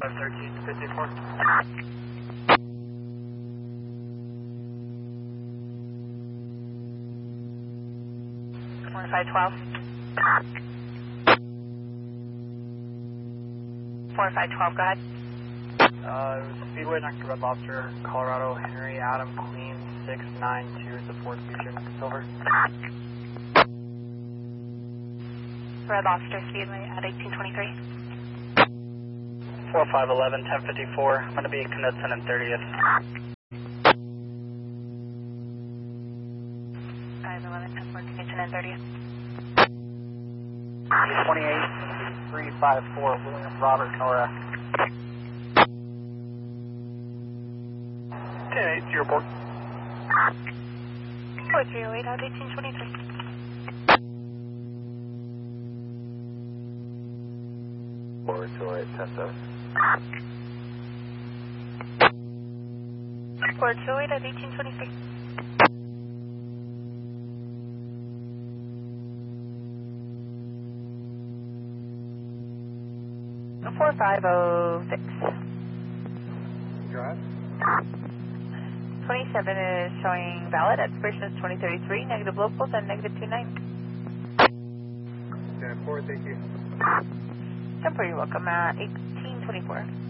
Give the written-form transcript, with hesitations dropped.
1354. 4512. 4512, go ahead. Speedway next to Red Lobster, Colorado, Henry Adam Queen 692 is the Ford Fusion, Silver. Red Lobster Speedway at 1823. 4511, 1054. I'm going to be in Knudsen and 30th. 511, 10 Knudsen and 30th. 28 354, William Robert Nora. 10-8 to your port. 4308 at 1823. 4208, 10-7. 4208 at 1823. 4506. Drive. 27 is showing valid. Expiration is 2033. Negative locals and negative 29. 10-4, thank you. 10-4, you're welcome at 1824.